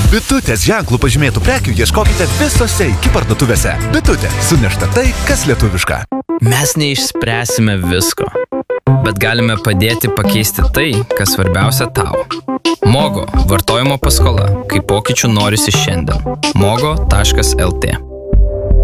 Bitutės ženklų pažymėtų prekių ieškokite visose iki parduotuvėse. Bitutė, sunešta tai, kas lietuviška. Mes neišspręsime visko, bet galime padėti pakeisti tai, kas svarbiausia tau. Mogo – vartojimo paskola, kai pokyčių norisi šiandien. mogo.lt